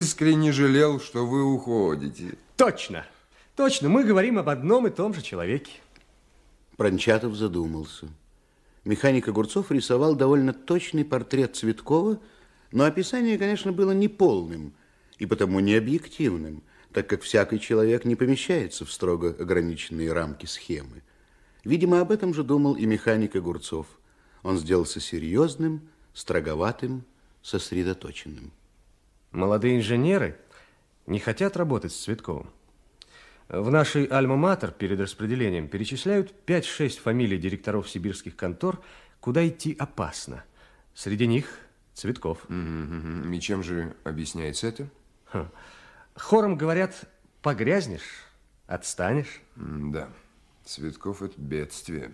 искренне жалел, что вы уходите. Точно. Точно, мы говорим об одном и том же человеке. Прончатов задумался. Механик Огурцов рисовал довольно точный портрет Цветкова, но описание, конечно, было неполным и потому не объективным, так как всякий человек не помещается в строго ограниченные рамки схемы. Видимо, об этом же думал и механик Огурцов. Он сделался серьезным, строговатым, сосредоточенным. Молодые инженеры не хотят работать с Цветковым. В нашей Альма-Матер перед распределением перечисляют 5-6 фамилий директоров сибирских контор, куда идти опасно. Среди них Цветков. И чем же объясняется это? Хором говорят, погрязнешь, отстанешь. Да, Цветков – это бедствие.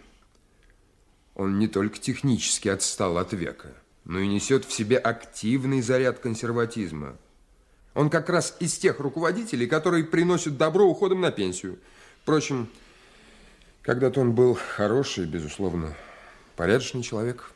Он не только технически отстал от века, но и несет в себе активный заряд консерватизма. Он как раз из тех руководителей, которые приносят добро уходом на пенсию. Впрочем, когда-то он был хороший, безусловно, порядочный человек.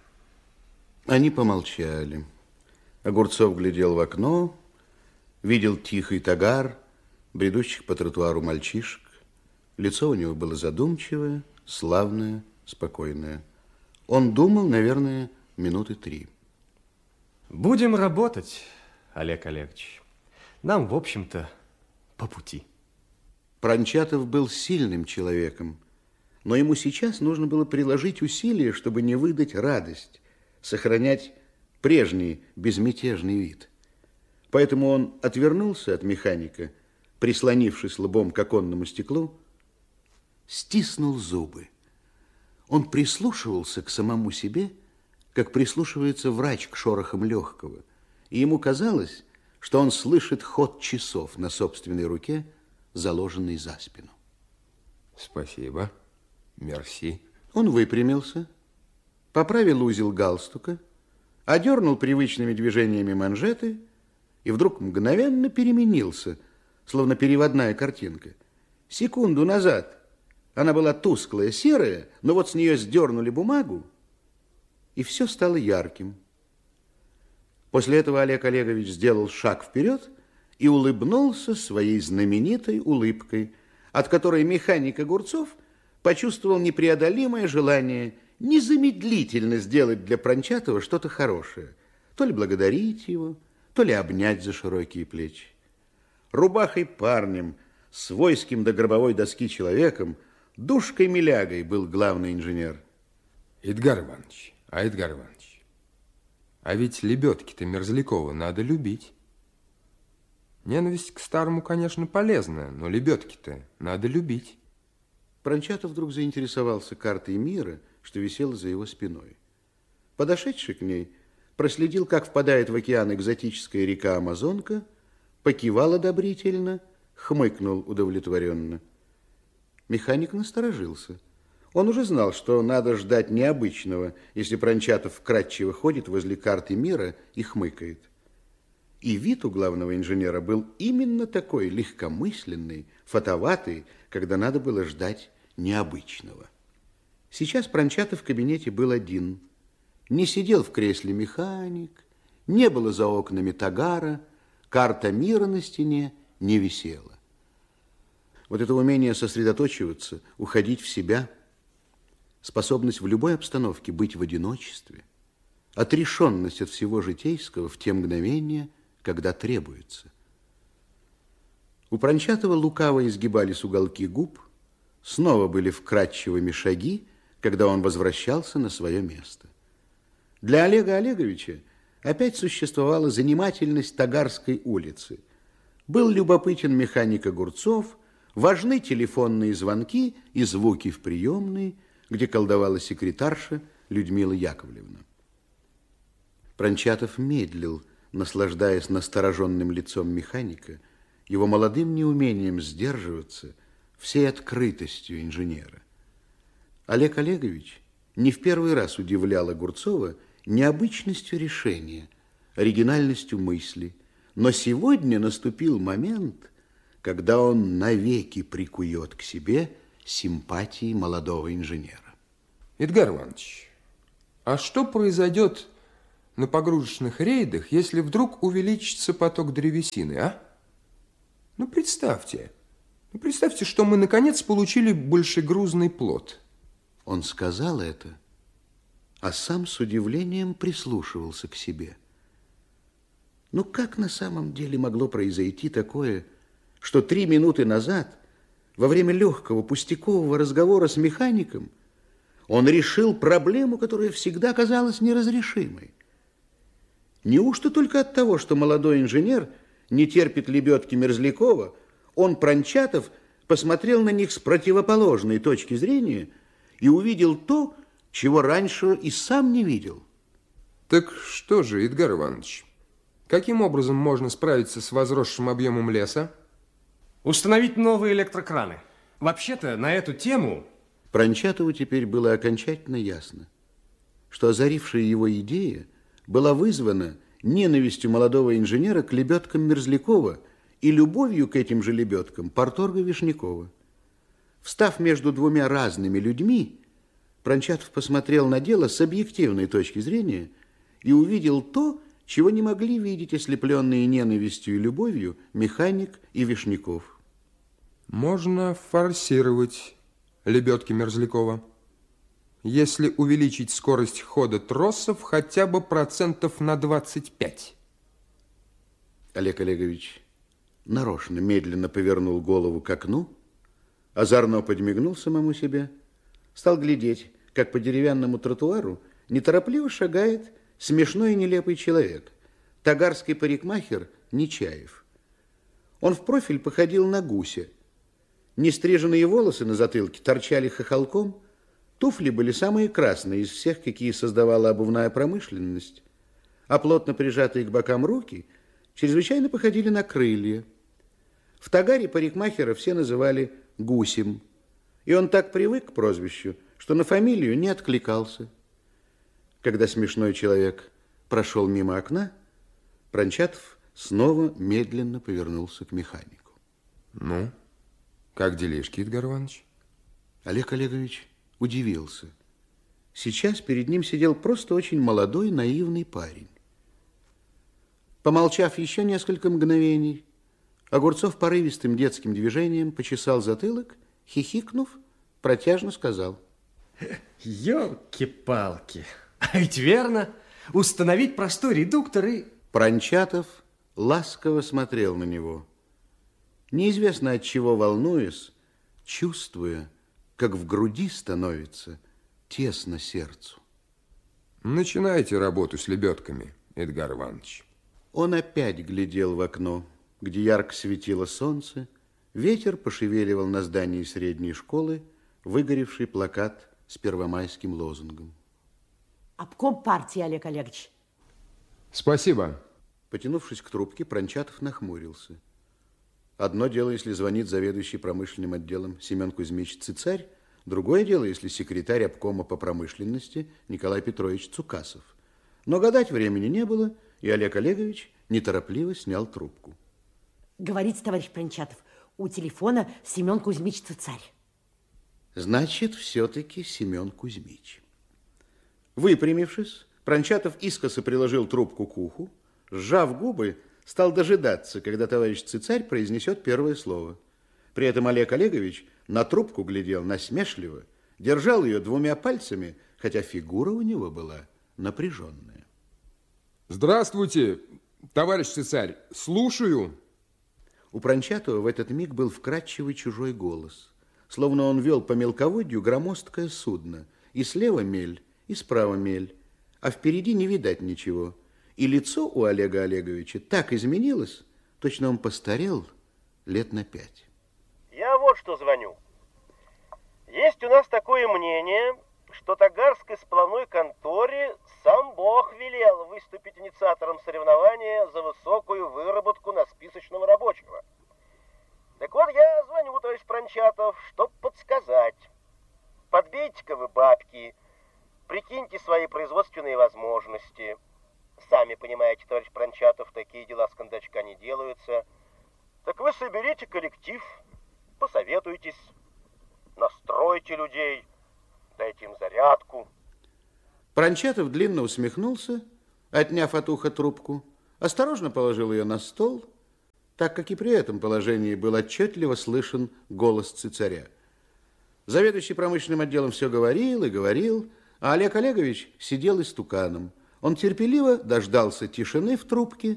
Они помолчали. Огурцов глядел в окно, видел тихий тагар, бредущих по тротуару мальчишек. Лицо у него было задумчивое, славное, спокойное. Он думал, наверное, минуты 3. Будем работать, Олег Олегович. Нам, в общем-то, по пути. Прончатов был сильным человеком, но ему сейчас нужно было приложить усилия, чтобы не выдать радость, сохранять прежний безмятежный вид. Поэтому он отвернулся от механика, прислонившись лбом к оконному стеклу, стиснул зубы. Он прислушивался к самому себе, как прислушивается врач к шорохам легкого, и ему казалось, что он слышит ход часов на собственной руке, заложенной за спину. Спасибо. Мерси. Он выпрямился, поправил узел галстука, одернул привычными движениями манжеты и вдруг мгновенно переменился, словно переводная картинка. Секунду назад она была тусклая, серая, но вот с нее сдернули бумагу, и все стало ярким. После этого Олег Олегович сделал шаг вперед и улыбнулся своей знаменитой улыбкой, от которой механик Огурцов почувствовал непреодолимое желание незамедлительно сделать для Прончатова что-то хорошее, то ли благодарить его, то ли обнять за широкие плечи. Рубахой парнем, свойским до гробовой доски человеком, душкой-милягой был главный инженер. Эдгар Иванович, Эдгар Иванович, а ведь лебедки-то Мерзлякова надо любить. Ненависть к старому, конечно, полезна, но лебедки-то надо любить. Прончатов вдруг заинтересовался картой мира, что висела за его спиной. Подошедший к ней проследил, как впадает в океан экзотическая река Амазонка, покивал одобрительно, хмыкнул удовлетворенно. Механик насторожился. Он уже знал, что надо ждать необычного, если Прончатов вкратчиво ходит возле карты мира и хмыкает. И вид у главного инженера был именно такой легкомысленный, фатоватый, когда надо было ждать необычного. Сейчас Прончатов в кабинете был один. Не сидел в кресле механик, не было за окнами тагара, карта мира на стене не висела. Вот это умение сосредоточиваться, уходить в себя, способность в любой обстановке быть в одиночестве, отрешенность от всего житейского в те мгновения, когда требуется. У Прончатова лукаво изгибались уголки губ, снова были вкрадчивыми шаги, когда он возвращался на свое место. Для Олега Олеговича опять существовала занимательность Тагарской улицы. Был любопытен механик Огурцов, важны телефонные звонки и звуки в приемной, где колдовала секретарша Людмила Яковлевна. Прончатов медлил, наслаждаясь настороженным лицом механика, его молодым неумением сдерживаться, всей открытостью инженера. Олег Олегович не в первый раз удивлял Огурцова необычностью решения, оригинальностью мысли, но сегодня наступил момент, когда он навеки прикует к себе симпатии молодого инженера. Эдгар Иванович, а что произойдет на погрузочных рейдах, если вдруг увеличится поток древесины, а? Ну, представьте, что мы, наконец, получили большегрузный плот. Он сказал это, а сам с удивлением прислушивался к себе. Ну, как на самом деле могло произойти такое, что 3 минуты назад, во время легкого пустякового разговора с механиком, он решил проблему, которая всегда казалась неразрешимой? Неужто только от того, что молодой инженер не терпит лебедки Мерзлякова, он, Прончатов, посмотрел на них с противоположной точки зрения и увидел то, чего раньше и сам не видел? Так что же, Эдгар Иванович, каким образом можно справиться с возросшим объемом леса? Установить новые электрокраны. Вообще-то на эту тему... Прончатову теперь было окончательно ясно, что озарившая его идея была вызвана ненавистью молодого инженера к лебедкам Мерзлякова и любовью к этим же лебедкам парторга Вишнякова. Встав между двумя разными людьми, Прончатов посмотрел на дело с объективной точки зрения и увидел то, чего не могли видеть ослепленные ненавистью и любовью механик и Вишняков. Можно форсировать лебедки Мерзлякова, если увеличить скорость хода тросов хотя бы процентов на 25. Олег Олегович нарочно медленно повернул голову к окну, озорно подмигнул самому себе, стал глядеть, как по деревянному тротуару неторопливо шагает смешной и нелепый человек, тагарский парикмахер Нечаев. Он в профиль походил на гуся. Нестриженные волосы на затылке торчали хохолком, туфли были самые красные из всех, какие создавала обувная промышленность, а плотно прижатые к бокам руки чрезвычайно походили на крылья. В Тагаре парикмахера все называли Гусем, и он так привык к прозвищу, что на фамилию не откликался. Когда смешной человек прошел мимо окна, Прончатов снова медленно повернулся к механику. Ну, как делишки, Эдгар Иванович? Олег Олегович удивился. Сейчас перед ним сидел просто очень молодой, наивный парень. Помолчав еще несколько мгновений, Огурцов порывистым детским движением почесал затылок, хихикнув, протяжно сказал: Ёлки-палки, а ведь верно, установить простой редуктор и... Прончатов ласково смотрел на него, неизвестно от чего волнуясь, чувствуя, как в груди становится тесно сердцу. Начинайте работу с лебедками, Эдгар Иванович. Он опять глядел в окно, где ярко светило солнце, ветер пошевеливал на здании средней школы выгоревший плакат с первомайским лозунгом. Обком партии, Олег Олегович. Спасибо. Потянувшись к трубке, Прончатов нахмурился. Одно дело, если звонит заведующий промышленным отделом Семен Кузьмич Цицарь, другое дело, если секретарь обкома по промышленности Николай Петрович Цукасов. Но гадать времени не было, и Олег Олегович неторопливо снял трубку. Говорите, товарищ Прончатов, у телефона Семен Кузьмич Цицарь. Значит, все-таки Семен Кузьмич. Выпрямившись, Прончатов искоса приложил трубку к уху, сжав губы, стал дожидаться, когда товарищ Цицарь произнесет первое слово. При этом Олег Олегович на трубку глядел насмешливо, держал ее 2 пальцами, хотя фигура у него была напряженная. Здравствуйте, товарищ Цицарь, слушаю. У Прончатова в этот миг был вкрадчивый чужой голос, словно он вел по мелководью громоздкое судно, и слева мель, и справа мель, а впереди не видать ничего. И лицо у Олега Олеговича так изменилось, точно он постарел лет на 5. Я вот что звоню. Есть у нас такое мнение, что тагарской сплавной конторе сам Бог велел выступить инициатором соревнования за высокую выработку на списочного рабочего. Так вот, я звоню, товарищ Прончатов, чтоб подсказать. Подбейте-ка вы бабки, прикиньте свои производственные возможности. Сами понимаете, товарищ Прончатов, такие дела с кондачка не делаются. Так вы соберите коллектив, посоветуйтесь, настройте людей, дайте им зарядку. Прончатов длинно усмехнулся, отняв от уха трубку, осторожно положил ее на стол, так как и при этом положении был отчетливо слышен голос цицаря. Заведующий промышленным отделом все говорил и говорил, а Олег Олегович сидел истуканом. Он терпеливо дождался тишины в трубке,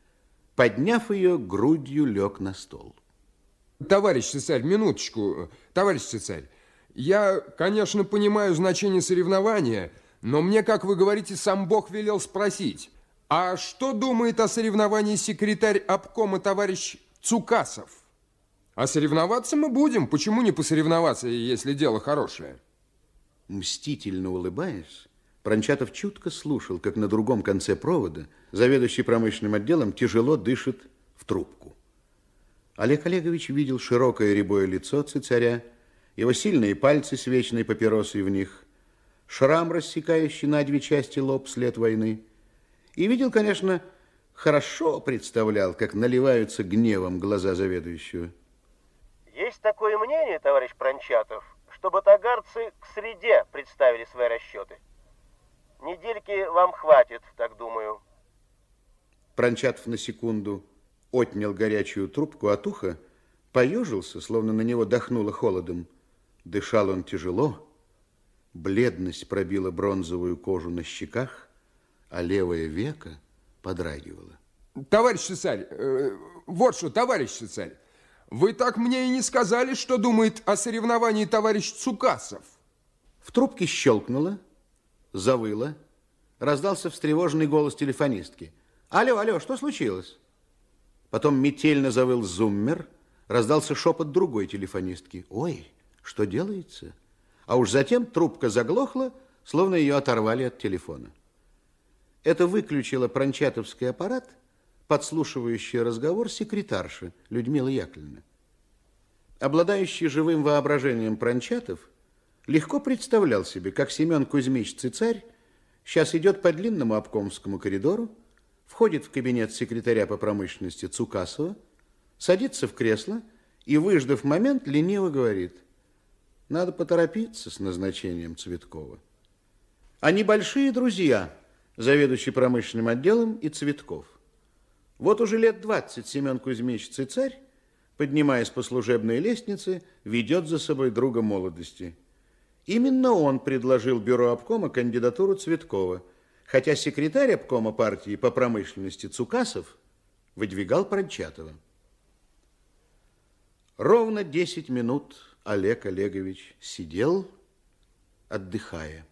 подняв ее, грудью лег на стол. Товарищ цесарь, минуточку. Товарищ цесарь, я, конечно, понимаю значение соревнования, но мне, как вы говорите, сам Бог велел спросить, а что думает о соревновании секретарь обкома товарищ Цукасов? А соревноваться мы будем. Почему не посоревноваться, если дело хорошее? Мстительно улыбаясь, Прончатов чутко слушал, как на другом конце провода заведующий промышленным отделом тяжело дышит в трубку. Олег Олегович видел широкое рябое лицо цицаря, его сильные пальцы с вечной папиросой в них, шрам, рассекающий на две части лоб след войны, и видел, конечно, хорошо представлял, как наливаются гневом глаза заведующего. Есть такое мнение, товарищ Прончатов, чтобы тагарцы к среде представили свои расчеты. Недельки вам хватит, так думаю. Прончатов на секунду отнял горячую трубку от уха, поежился, словно на него дохнуло холодом. Дышал он тяжело, бледность пробила бронзовую кожу на щеках, а левое веко подрагивало. Товарищ цесарь, вот что, товарищ цесарь, вы так мне и не сказали, что думает о соревновании товарищ Цукасов. В трубке щелкнуло, завыло, раздался встревоженный голос телефонистки. Алло, алло, что случилось? Потом метельно завыл зуммер, раздался шепот другой телефонистки. Ой, что делается? А уж затем трубка заглохла, словно ее оторвали от телефона. Это выключило прончатовский аппарат, подслушивающий разговор секретарши Людмилы Яковлевны. Обладающий живым воображением Прончатов легко представлял себе, как Семен Кузьмич Цицарь сейчас идет по длинному обкомскому коридору, входит в кабинет секретаря по промышленности Цукасова, садится в кресло и, выждав момент, лениво говорит: надо поторопиться с назначением Цветкова. Они большие друзья, заведующий промышленным отделом и Цветков. Вот уже лет 20 Семен Кузьмич Цицарь, поднимаясь по служебной лестнице, ведет за собой друга молодости. Именно он предложил бюро обкома кандидатуру Цветкова, хотя секретарь обкома партии по промышленности Цукасов выдвигал Прончатова. Ровно 10 минут Олег Олегович сидел, отдыхая.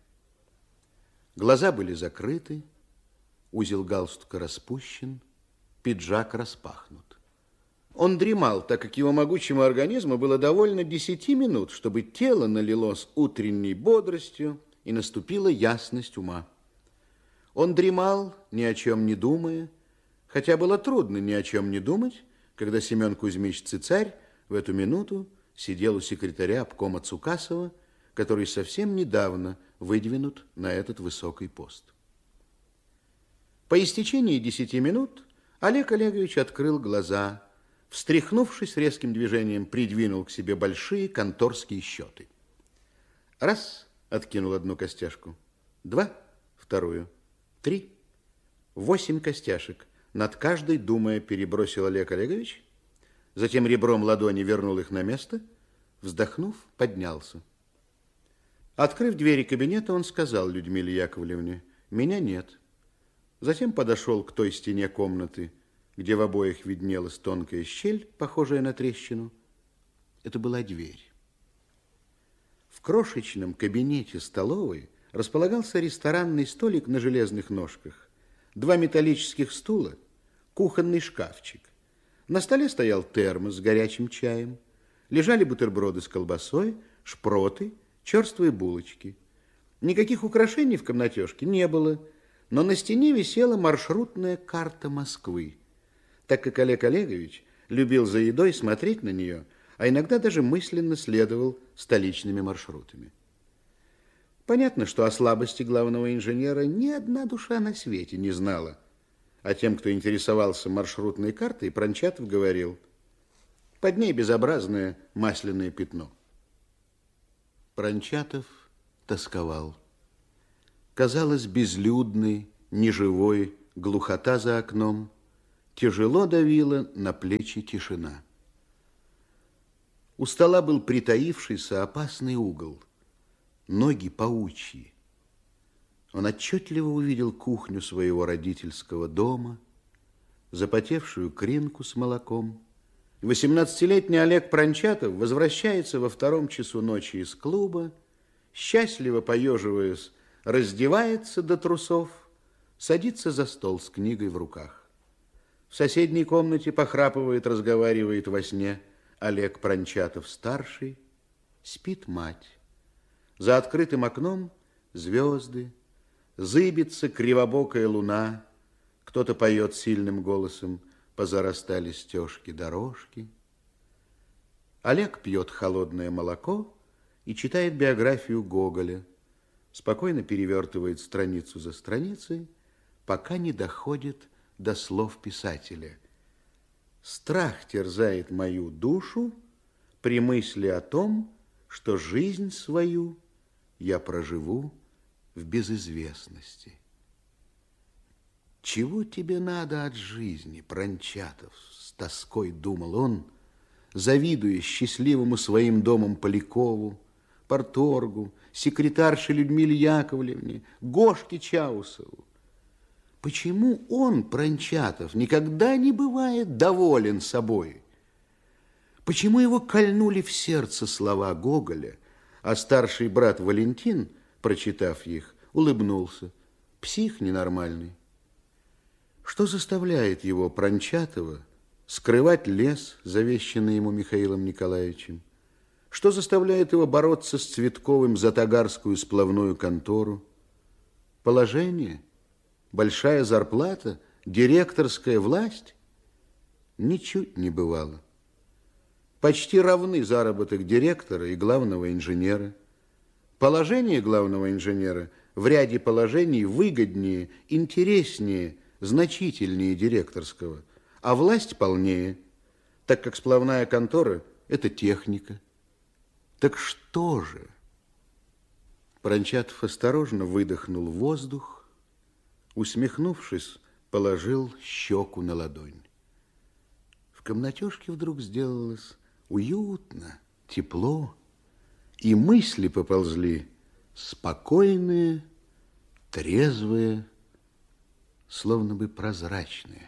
Глаза были закрыты, узел галстука распущен, пиджак распахнут. Он дремал, так как его могучему организму было довольно 10 минут, чтобы тело налилось утренней бодростью и наступила ясность ума. Он дремал, ни о чем не думая, хотя было трудно ни о чем не думать, когда Семен Кузьмич Цицарь в эту минуту сидел у секретаря обкома Цукасова, который совсем недавно выдвинут на этот высокий пост. По истечении 10 минут Олег Олегович открыл глаза, встряхнувшись резким движением, придвинул к себе большие конторские счеты. Раз, откинул одну костяшку, два, вторую, 3, 8 костяшек. Над каждой, думая, перебросил Олег Олегович, затем ребром ладони вернул их на место, вздохнув, поднялся. Открыв двери кабинета, он сказал Людмиле Яковлевне: меня нет. Затем подошел к той стене комнаты, где в обоих виднелась тонкая щель, похожая на трещину. Это была дверь. В крошечном кабинете столовой располагался ресторанный столик на железных ножках, 2 металлических стула, кухонный шкафчик. На столе стоял термос с горячим чаем, лежали бутерброды с колбасой, шпроты, черствые булочки. Никаких украшений в комнатежке не было, но на стене висела маршрутная карта Москвы, так как Олег Олегович любил за едой смотреть на нее, а иногда даже мысленно следовал столичными маршрутами. Понятно, что о слабости главного инженера ни одна душа на свете не знала, а тем, кто интересовался маршрутной картой, Прончатов говорил: под ней безобразное масляное пятно. Прончатов тосковал. Казалось, безлюдной неживой, глухота за окном, тяжело давила на плечи тишина. У стола был притаившийся опасный угол, ноги паучьи. Он отчетливо увидел кухню своего родительского дома, запотевшую кринку с молоком. 18-летний Олег Прончатов возвращается во 2 часу ночи из клуба, счастливо поеживаясь, раздевается до трусов, садится за стол с книгой в руках. В соседней комнате похрапывает, разговаривает во сне Олег Прончатов-старший, спит мать. За открытым окном звезды, зыбится кривобокая луна, кто-то поет сильным голосом, позарастали стежки дорожки. Олег пьет холодное молоко и читает биографию Гоголя, спокойно перевертывает страницу за страницей, пока не доходит до слов писателя. Страх терзает мою душу при мысли о том, что жизнь свою я проживу в безызвестности. Чего тебе надо от жизни, Прончатов? С тоской думал он, завидуя счастливому своим домом Полякову, парторгу, секретарше Людмиле Яковлевне, Гошке Чаусову. Почему он, Прончатов, никогда не бывает доволен собой? Почему его кольнули в сердце слова Гоголя, а старший брат Валентин, прочитав их, улыбнулся? Псих ненормальный. Что заставляет его, Прончатова, скрывать лес, завещанный ему Михаилом Николаевичем? Что заставляет его бороться с Цветковым за тагарскую сплавную контору? Положение? Большая зарплата? Директорская власть? Ничуть не бывало. Почти равны заработок директора и главного инженера. Положение главного инженера в ряде положений выгоднее, интереснее, значительнее директорского, а власть полнее, так как сплавная контора – это техника. Так что же? Прончатов осторожно выдохнул воздух, усмехнувшись, положил щеку на ладонь. В комнатежке вдруг сделалось уютно, тепло, и мысли поползли спокойные, трезвые, словно бы прозрачные.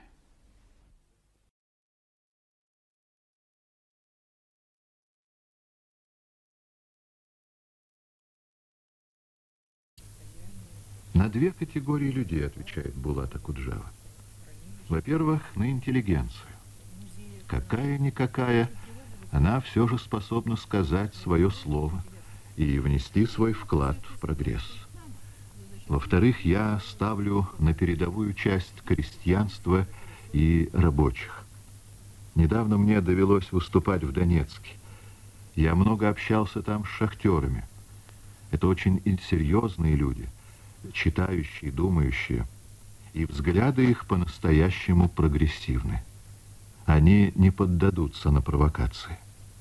На 2 категории людей отвечает Булат Акуджава. Во-первых, на интеллигенцию. Какая-никакая, она все же способна сказать свое слово и внести свой вклад в прогресс. Во-вторых, я ставлю на передовую часть крестьянства и рабочих. Недавно мне довелось выступать в Донецке. Я много общался там с шахтерами. Это очень серьезные люди, читающие, думающие, и взгляды их по-настоящему прогрессивны. Они не поддадутся на провокации.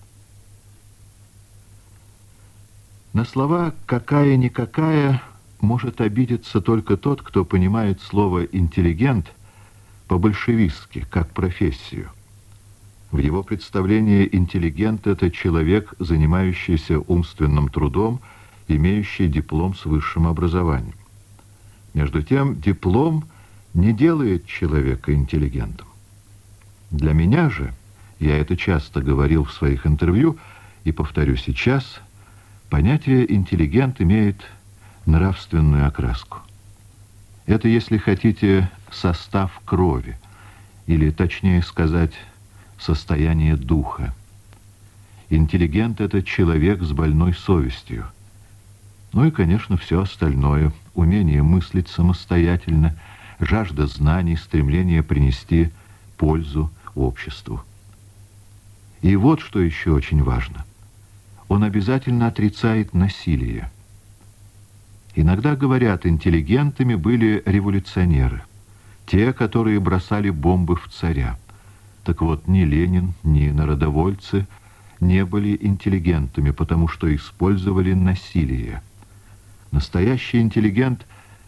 На слова «какая-никакая» может обидеться только тот, кто понимает слово «интеллигент» по-большевистски, как профессию. В его представлении интеллигент – это человек, занимающийся умственным трудом, имеющий диплом с высшим образованием. Между тем, диплом не делает человека интеллигентом. Для меня же, я это часто говорил в своих интервью и повторю сейчас, понятие «интеллигент» имеет нравственную окраску. Это, если хотите, состав крови, или, точнее сказать, состояние духа. Интеллигент – это человек с больной совестью. Ну и, конечно, все остальное. Умение мыслить самостоятельно, жажда знаний, стремление принести пользу обществу. И вот что еще очень важно. Он обязательно отрицает насилие. Иногда говорят, интеллигентами были революционеры, те, которые бросали бомбы в царя. Так вот, ни Ленин, ни народовольцы не были интеллигентами, потому что использовали насилие. Настоящий интеллигент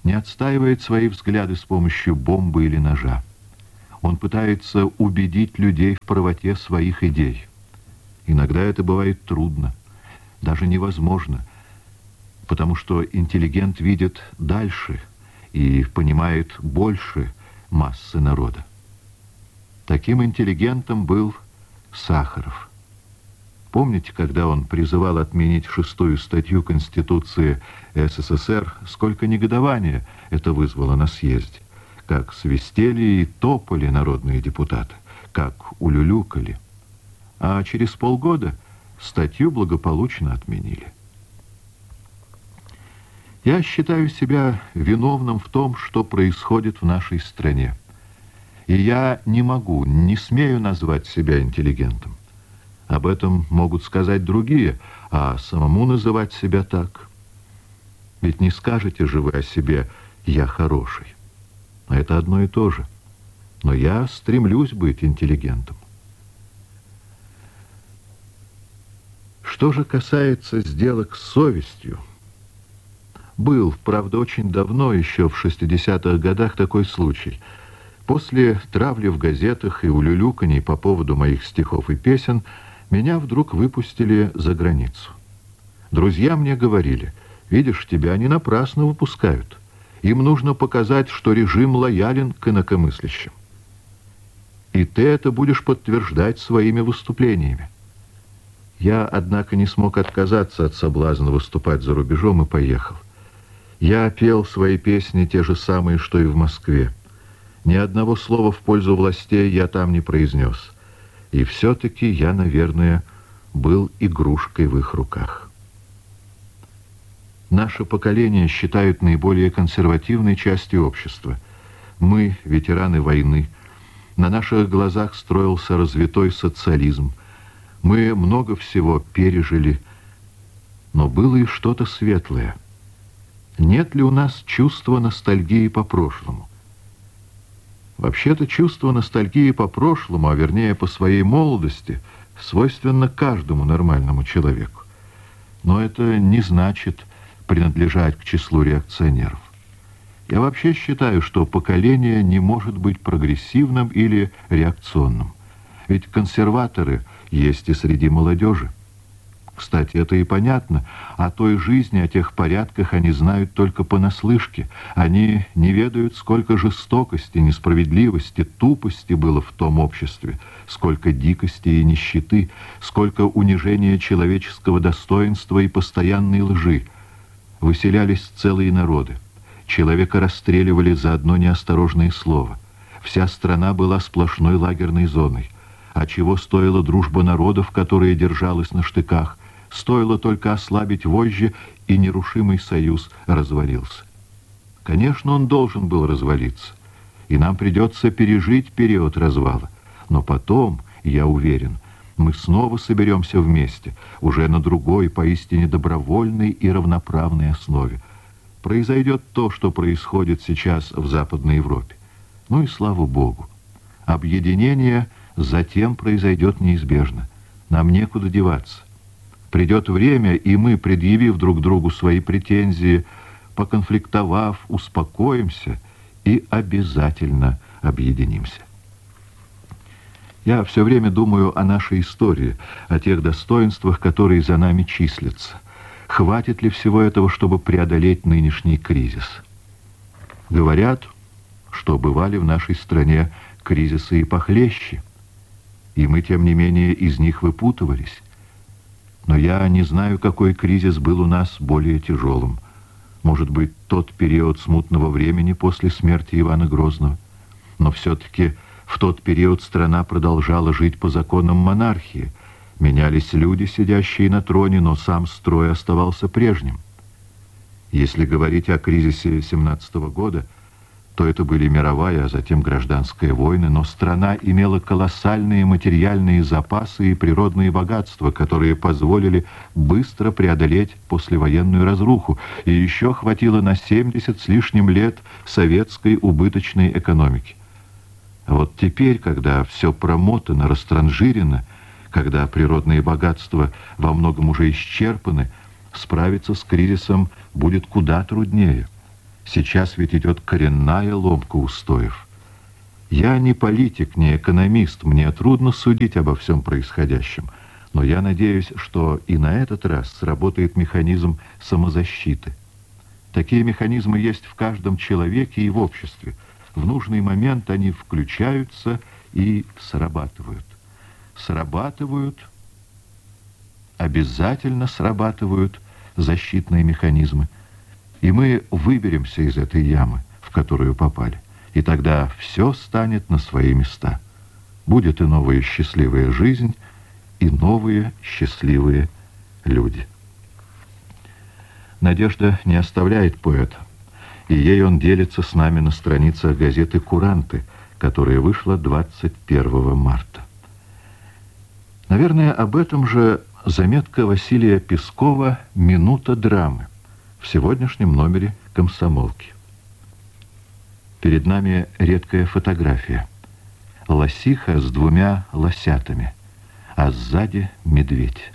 не отстаивает свои взгляды с помощью бомбы или ножа. Он пытается убедить людей в правоте своих идей. Иногда это бывает трудно, даже невозможно, потому что интеллигент видит дальше и понимает больше массы народа. Таким интеллигентом был Сахаров. Помните, когда он призывал отменить 6-ю статью Конституции СССР, сколько негодования это вызвало на съезде? Как свистели и топали народные депутаты, как улюлюкали. А через полгода статью благополучно отменили. Я считаю себя виновным в том, что происходит в нашей стране. И я не могу, не смею назвать себя интеллигентом. Об этом могут сказать другие, а самому называть себя так. Ведь не скажете же вы о себе «я хороший». Это одно и то же. Но я стремлюсь быть интеллигентом. Что же касается сделок с совестью, был, правда, очень давно, еще в 60-х годах, такой случай. После травли в газетах и улюлюканий по поводу моих стихов и песен меня вдруг выпустили за границу. Друзья мне говорили: видишь, тебя не напрасно выпускают. Им нужно показать, что режим лоялен к инакомыслящим. И ты это будешь подтверждать своими выступлениями. Я, однако, не смог отказаться от соблазна выступать за рубежом и поехал. Я пел свои песни те же самые, что и в Москве. Ни одного слова в пользу властей я там не произнес. И все-таки я, наверное, был игрушкой в их руках. Наше поколение считают наиболее консервативной частью общества. Мы, ветераны войны, на наших глазах строился развитой социализм. Мы много всего пережили, но было и что-то светлое. Нет ли у нас чувства ностальгии по прошлому? Вообще-то чувство ностальгии по прошлому, а вернее по своей молодости, свойственно каждому нормальному человеку. Но это не значит принадлежать к числу реакционеров. Я вообще считаю, что поколение не может быть прогрессивным или реакционным. Ведь консерваторы есть и среди молодежи. Кстати, это и понятно. О той жизни, о тех порядках они знают только понаслышке. Они не ведают, сколько жестокости, несправедливости, тупости было в том обществе, сколько дикости и нищеты, сколько унижения человеческого достоинства и постоянной лжи. Выселялись целые народы. Человека расстреливали за одно неосторожное слово. Вся страна была сплошной лагерной зоной. А чего стоила дружба народов, которая держалась на штыках? Стоило только ослабить вожжи, и нерушимый союз развалился. Конечно, он должен был развалиться, и нам придется пережить период развала. Но потом, я уверен, мы снова соберемся вместе, уже на другой, поистине добровольной и равноправной основе. Произойдет то, что происходит сейчас в Западной Европе. Ну и слава Богу. Объединение затем произойдет неизбежно. Нам некуда деваться. Придет время, и мы, предъявив друг другу свои претензии, поконфликтовав, успокоимся и обязательно объединимся. Я все время думаю о нашей истории, о тех достоинствах, которые за нами числятся. Хватит ли всего этого, чтобы преодолеть нынешний кризис? Говорят, что бывали в нашей стране кризисы и похлеще, и мы, тем не менее, из них выпутывались. Но я не знаю, какой кризис был у нас более тяжелым. Может быть, тот период смутного времени после смерти Ивана Грозного. Но все-таки в тот период страна продолжала жить по законам монархии. Менялись люди, сидящие на троне, но сам строй оставался прежним. Если говорить о кризисе 17-го года, то это были мировая, а затем гражданская войны, но страна имела колоссальные материальные запасы и природные богатства, которые позволили быстро преодолеть послевоенную разруху, и еще хватило на 70 с лишним лет советской убыточной экономики. А вот теперь, когда все промотано, растранжирено, когда природные богатства во многом уже исчерпаны, справиться с кризисом будет куда труднее. Сейчас ведь идет коренная ломка устоев. Я не политик, не экономист, мне трудно судить обо всем происходящем, но я надеюсь, что и на этот раз сработает механизм самозащиты. Такие механизмы есть в каждом человеке и в обществе. В нужный момент они включаются и срабатывают. Срабатывают, обязательно срабатывают защитные механизмы. И мы выберемся из этой ямы, в которую попали. И тогда все станет на свои места. Будет и новая счастливая жизнь, и новые счастливые люди. Надежда не оставляет поэта, и ей он делится с нами на страницах газеты «Куранты», которая вышла 21 марта. Наверное, об этом же заметка Василия Пескова «Минута драмы» в сегодняшнем номере «Комсомолки». Перед нами редкая фотография. Лосиха с 2 лосятами, а сзади медведь.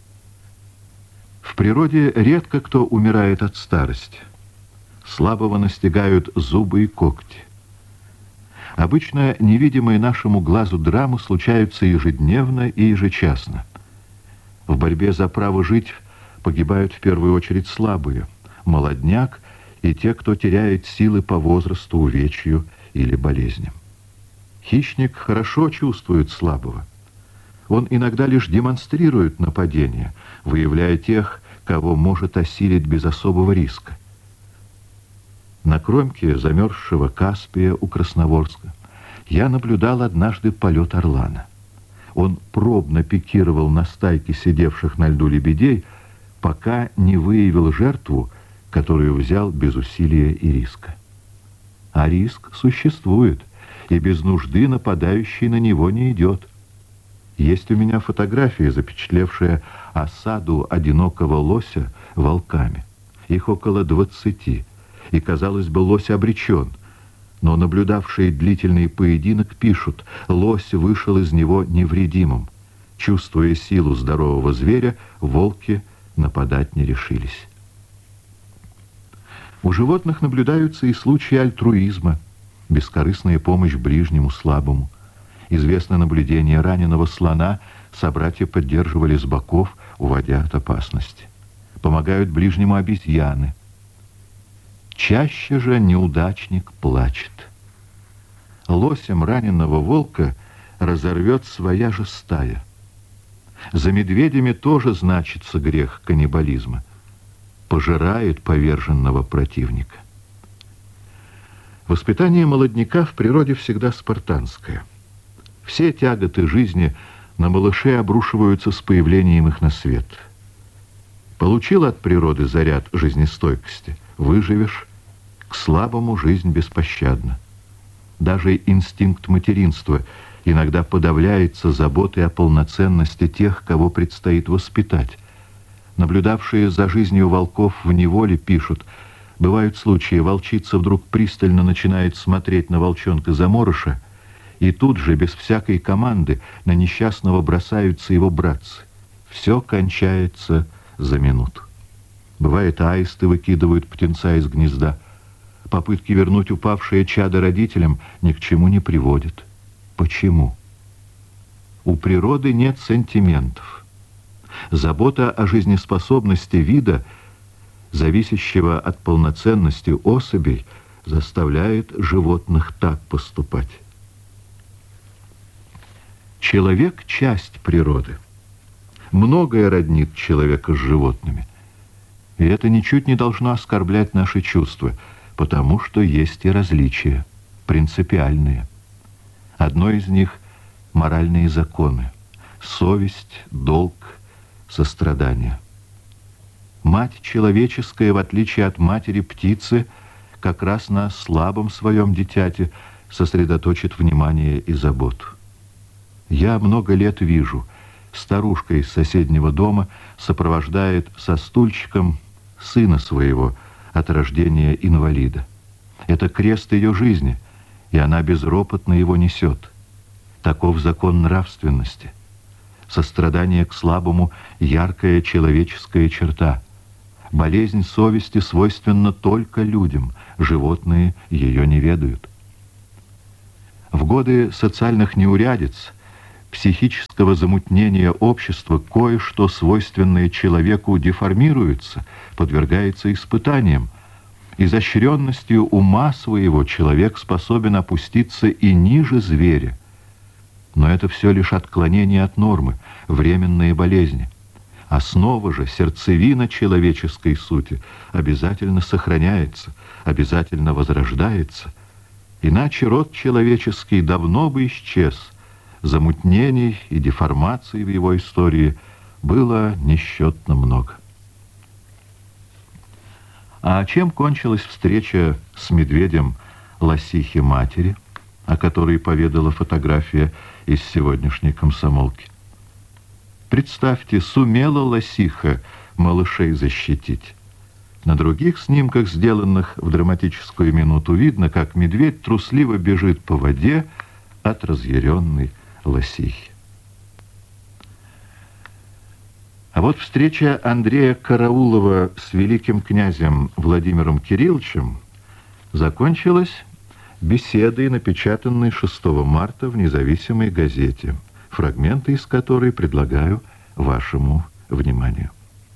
В природе редко кто умирает от старости. Слабого настигают зубы и когти. Обычно невидимые нашему глазу драмы случаются ежедневно и ежечасно. В борьбе за право жить погибают в первую очередь слабые, молодняк и те, кто теряет силы по возрасту, увечью или болезням. Хищник хорошо чувствует слабого. Он иногда лишь демонстрирует нападение, выявляя тех, кого может осилить без особого риска. На кромке замерзшего Каспия у Красноворска я наблюдал однажды полет орлана. Он пробно пикировал на стайке сидевших на льду лебедей, пока не выявил жертву, которую взял без усилия и риска. А риск существует, и без нужды нападающий на него не идет. Есть у меня фотография, запечатлевшая осаду одинокого лося волками. Их около 20, и, казалось бы, лось обречен. Но наблюдавшие длительный поединок пишут, лось вышел из него невредимым. Чувствуя силу здорового зверя, волки нападать не решились. У животных наблюдаются и случаи альтруизма, бескорыстная помощь ближнему слабому. Известно наблюдение раненого слона, собратья поддерживали с боков, уводя от опасности. Помогают ближнему обезьяны. Чаще же неудачник плачет. Лосем раненого волка разорвет своя же стая. За медведями тоже значится грех каннибализма. Пожирает поверженного противника. Воспитание молодняка в природе всегда спартанское. Все тяготы жизни на малышей обрушиваются с появлением их на свет. Получил от природы заряд жизнестойкости, выживешь, к слабому жизнь беспощадна. Даже инстинкт материнства иногда подавляется заботой о полноценности тех, кого предстоит воспитать. Наблюдавшие за жизнью волков в неволе пишут, бывают случаи, волчица вдруг пристально начинает смотреть на волчонка-заморыша, и тут же, без всякой команды, на несчастного бросаются его братцы. Все кончается за минуту. Бывает, аисты выкидывают птенца из гнезда. Попытки вернуть упавшее чадо родителям ни к чему не приводят. Почему? У природы нет сантиментов. Забота о жизнеспособности вида, зависящего от полноценности особей, заставляет животных так поступать. Человек – часть природы. Многое роднит человека с животными. И это ничуть не должно оскорблять наши чувства, потому что есть и различия, принципиальные. Одно из них – моральные законы, совесть, долг, сострадание. Мать человеческая, в отличие от матери птицы, как раз на слабом своем дитяте сосредоточит внимание и заботу. Я много лет вижу, старушка из соседнего дома сопровождает со стульчиком сына своего от рождения инвалида. Это крест ее жизни, и она безропотно его несет. Таков закон нравственности. Сострадание к слабому – яркая человеческая черта. Болезнь совести свойственна только людям, животные ее не ведают. В годы социальных неурядиц, психического замутнения общества, кое-что, свойственное человеку, деформируется, подвергается испытаниям. Изощренностью ума своего человек способен опуститься и ниже зверя. Но это все лишь отклонение от нормы, временные болезни. Основа же, сердцевина человеческой сути обязательно сохраняется, обязательно возрождается. Иначе род человеческий давно бы исчез. Замутнений и деформаций в его истории было несчетно много. А чем кончилась встреча с медведем лосихи-матери, о которой поведала фотография из сегодняшней комсомолки? Представьте, сумела лосиха малышей защитить. На других снимках, сделанных в драматическую минуту, видно, как медведь трусливо бежит по воде от разъяренной лосихи. А вот встреча Андрея Караулова с великим князем Владимиром Кирилловичем закончилась беседой, напечатанной 6 марта в «Независимой газете», фрагменты из которой предлагаю вашему вниманию.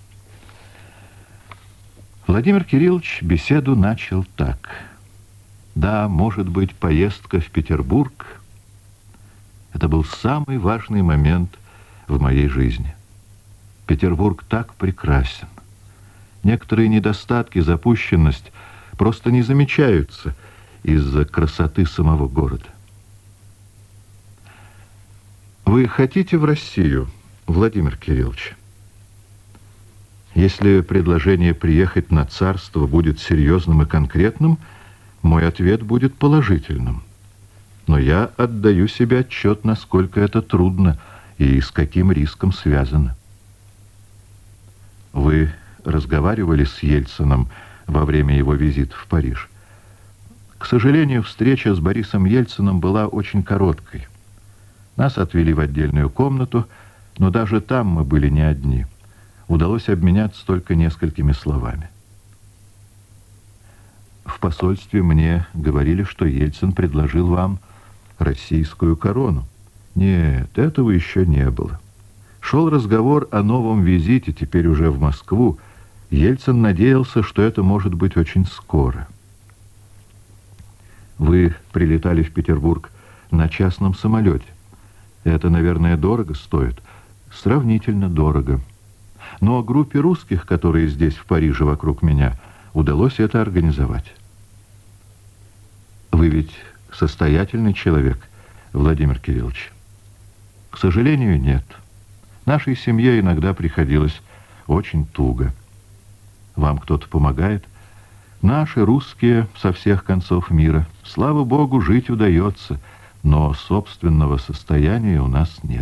Владимир Кириллович беседу начал так. Да, может быть, поездка в Петербург — это был самый важный момент в моей жизни. Петербург так прекрасен. Некоторые недостатки, запущенность просто не замечаются из-за красоты самого города. Вы хотите в Россию, Владимир Кириллович? Если предложение приехать на царство будет серьезным и конкретным, мой ответ будет положительным. Но я отдаю себе отчет, насколько это трудно и с каким риском связано. Вы разговаривали с Ельциным во время его визита в Париж? К сожалению, встреча с Борисом Ельциным была очень короткой. Нас отвели в отдельную комнату, но даже там мы были не одни. Удалось обменяться только несколькими словами. В посольстве мне говорили, что Ельцин предложил вам российскую корону. Нет, этого еще не было. Шел разговор о новом визите, теперь уже в Москву. Ельцин надеялся, что это может быть очень скоро. Вы прилетали в Петербург на частном самолете. Это, наверное, дорого стоит. Сравнительно дорого. Но группе русских, которые здесь, в Париже, вокруг меня, удалось это организовать. Вы ведь состоятельный человек, Владимир Кириллович? К сожалению, нет. Нашей семье иногда приходилось очень туго. Вам кто-то помогает? Наши русские со всех концов мира. Слава Богу, жить удается, но собственного состояния у нас нет.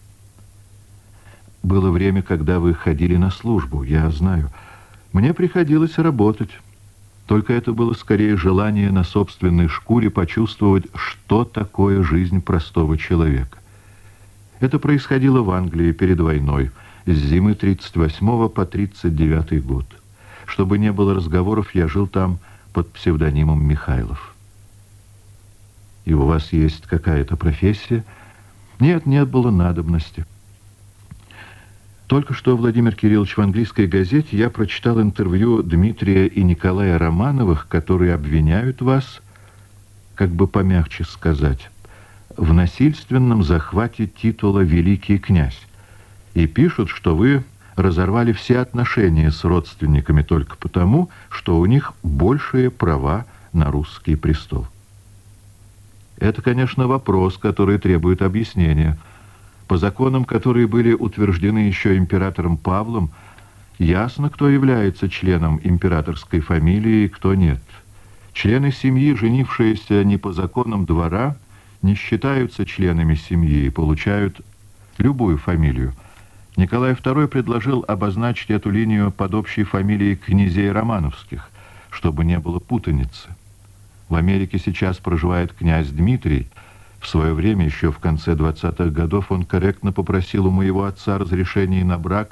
Было время, когда вы ходили на службу, я знаю. Мне приходилось работать. Только это было скорее желание на собственной шкуре почувствовать, что такое жизнь простого человека. Это происходило в Англии перед войной, с зимы 38 по 39 год. Чтобы не было разговоров, я жил там под псевдонимом Михайлов. И у вас есть какая-то профессия? Нет, нет было надобности. Только что, Владимир Кириллович, в английской газете я прочитал интервью Дмитрия и Николая Романовых, которые обвиняют вас, как бы помягче сказать, в насильственном захвате титула «Великий князь». И пишут, что вы разорвали все отношения с родственниками только потому, что у них большие права на русский престол. Это, конечно, вопрос, который требует объяснения. По законам, которые были утверждены еще императором Павлом, ясно, кто является членом императорской фамилии и кто нет. Члены семьи, женившиеся не по законам двора, не считаются членами семьи и получают любую фамилию. Николай II предложил обозначить эту линию под общей фамилией князей Романовских, чтобы не было путаницы. В Америке сейчас проживает князь Дмитрий. В свое время, еще в конце 20-х годов, он корректно попросил у моего отца разрешения на брак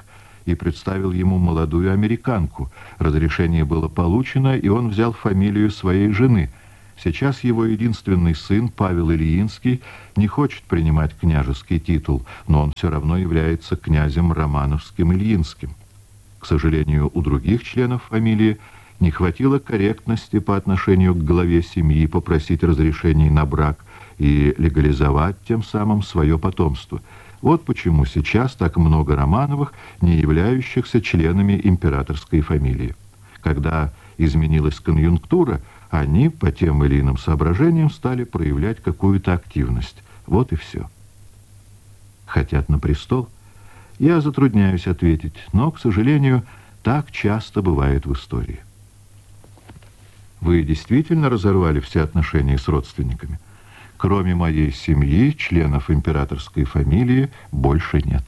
и представил ему молодую американку. Разрешение было получено, и он взял фамилию своей жены. Сейчас его единственный сын, Павел Ильинский, не хочет принимать княжеский титул, но он все равно является князем Романовским-Ильинским. К сожалению, у других членов фамилии не хватило корректности по отношению к главе семьи попросить разрешений на брак и легализовать тем самым свое потомство. Вот почему сейчас так много Романовых, не являющихся членами императорской фамилии. Когда изменилась конъюнктура, они по тем или иным соображениям стали проявлять какую-то активность. Вот и все. Хотят на престол? Я затрудняюсь ответить, но, к сожалению, так часто бывает в истории. Вы действительно разорвали все отношения с родственниками? Кроме моей семьи, членов императорской фамилии, больше нет.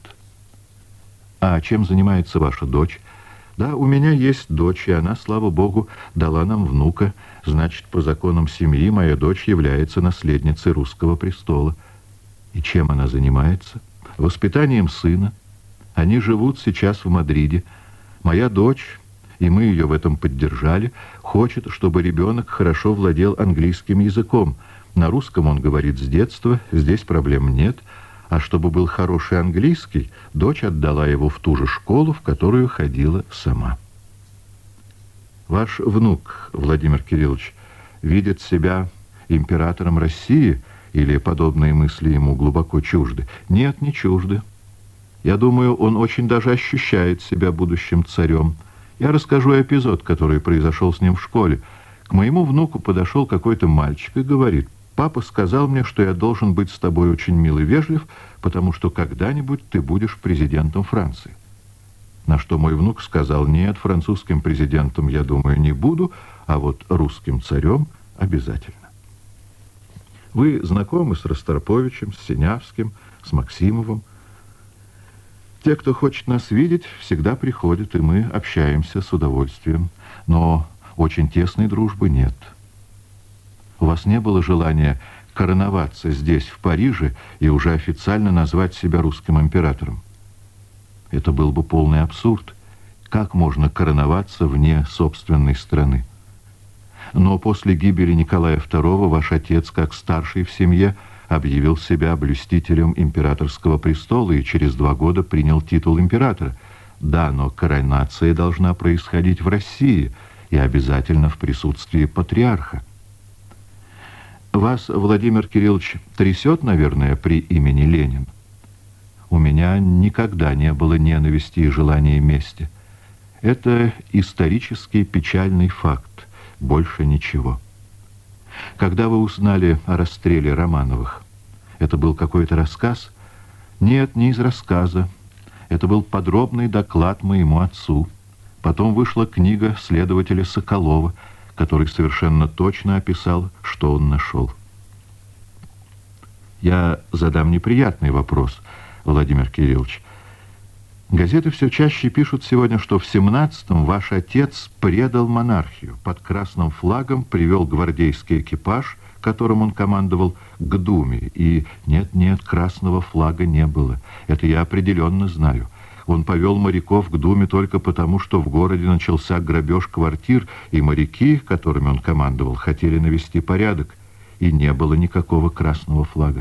А чем занимается ваша дочь? Да, у меня есть дочь, и она, слава богу, дала нам внука. Значит, по законам семьи моя дочь является наследницей русского престола. И чем она занимается? Воспитанием сына. Они живут сейчас в Мадриде. Моя дочь, и мы ее в этом поддержали, хочет, чтобы ребенок хорошо владел английским языком. На русском он говорит с детства, здесь проблем нет. А чтобы был хороший английский, дочь отдала его в ту же школу, в которую ходила сама. Ваш внук, Владимир Кириллович, видит себя императором России, или подобные мысли ему глубоко чужды? Нет, не чужды. Я думаю, он очень даже ощущает себя будущим царем. Я расскажу эпизод, который произошел с ним в школе. К моему внуку подошел какой-то мальчик и говорит: «Папа сказал мне, что я должен быть с тобой очень мил и вежлив, потому что когда-нибудь ты будешь президентом Франции». На что мой внук сказал: «Нет, французским президентом, я думаю, не буду, а вот русским царем обязательно». Вы знакомы с Ростроповичем, с Синявским, с Максимовым. Те, кто хочет нас видеть, всегда приходят, и мы общаемся с удовольствием. Но очень тесной дружбы нет. У вас не было желания короноваться здесь, в Париже, и уже официально назвать себя русским императором? Это был бы полный абсурд. Как можно короноваться вне собственной страны? Но после гибели Николая II ваш отец, как старший в семье, объявил себя блюстителем императорского престола и через 2 года принял титул императора. Да, но коронация должна происходить в России и обязательно в присутствии патриарха. Вас, Владимир Кириллович, трясет, наверное, при имени Ленин? У меня никогда не было ненависти и желания мести. Это исторический печальный факт, больше ничего. Когда вы узнали о расстреле Романовых, это был какой-то рассказ? Нет, не из рассказа. Это был подробный доклад моему отцу. Потом вышла книга следователя Соколова, который совершенно точно описал, что он нашел. Я задам неприятный вопрос, Владимир Кириллович. Газеты все чаще пишут сегодня, что в 17-м ваш отец предал монархию, под красным флагом привел гвардейский экипаж, которым он командовал, к Думе. И нет, красного флага не было. Это я определенно знаю. Он повел моряков к Думе только потому, что в городе начался грабеж квартир, и моряки, которыми он командовал, хотели навести порядок, и не было никакого красного флага.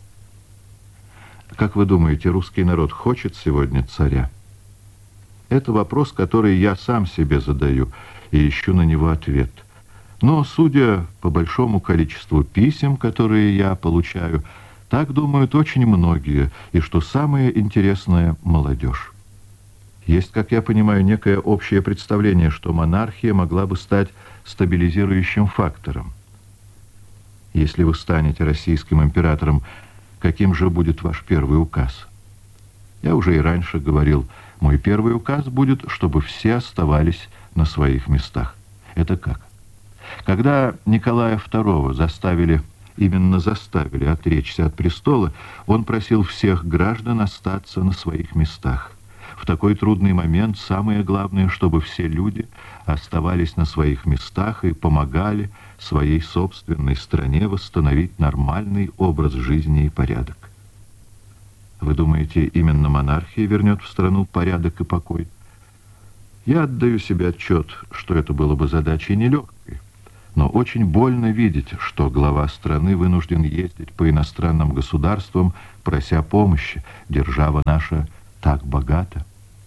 Как вы думаете, русский народ хочет сегодня царя? Это вопрос, который я сам себе задаю, и ищу на него ответ. Но, судя по большому количеству писем, которые я получаю, так думают очень многие, и, что самое интересное, молодежь. Есть, как я понимаю, некое общее представление, что монархия могла бы стать стабилизирующим фактором. Если вы станете российским императором, каким же будет ваш первый указ? Я уже и раньше говорил, мой первый указ будет, чтобы все оставались на своих местах. Это как? Когда Николая II именно заставили отречься от престола, он просил всех граждан остаться на своих местах. В такой трудный момент самое главное, чтобы все люди оставались на своих местах и помогали своей собственной стране восстановить нормальный образ жизни и порядок. Вы думаете, именно монархия вернет в страну порядок и покой? Я отдаю себе отчет, что это было бы задачей нелегкой, но очень больно видеть, что глава страны вынужден ездить по иностранным государствам, прося помощи. Держава наша так богата.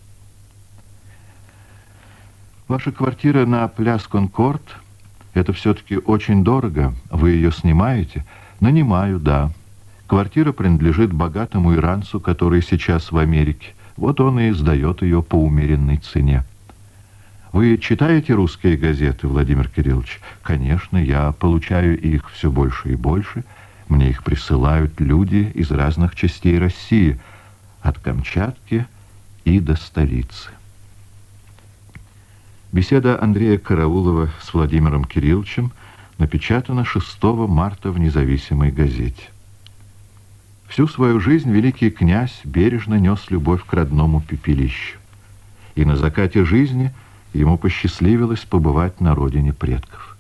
Ваша квартира на Пляс-Конкорд — это все-таки очень дорого. Вы ее снимаете? Нанимаю, да. Квартира принадлежит богатому иранцу, который сейчас в Америке. Вот он и сдает ее по умеренной цене. Вы читаете русские газеты, Владимир Кириллович? Конечно, я получаю их все больше и больше. Мне их присылают люди из разных частей России, от Камчатки и до столицы. Беседа Андрея Караулова с Владимиром Кирилловичем напечатана 6 марта в «Независимой газете». Всю свою жизнь великий князь бережно нес любовь к родному пепелищу. И на закате жизни ему посчастливилось побывать на родине предков.